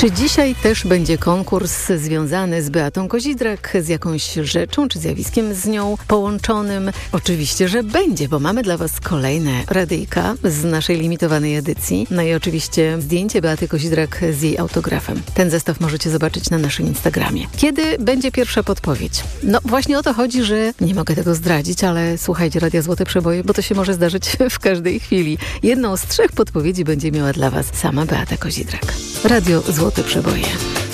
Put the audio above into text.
Czy dzisiaj też będzie konkurs związany z Beatą Kozidrak, z jakąś rzeczą czy zjawiskiem z nią połączonym? Oczywiście, że będzie, bo mamy dla Was kolejne radyjka z naszej limitowanej edycji. No i oczywiście zdjęcie Beaty Kozidrak z jej autografem. Ten zestaw możecie zobaczyć na naszym Instagramie. Kiedy będzie pierwsza podpowiedź? No właśnie o to chodzi, że nie mogę tego zdradzić, ale słuchajcie Radia Złote Przeboje, bo to się może zdarzyć w każdej chwili. Jedną z 3 podpowiedzi będzie miała dla Was sama Beata Kozidrak. Radio Złote Przeboje.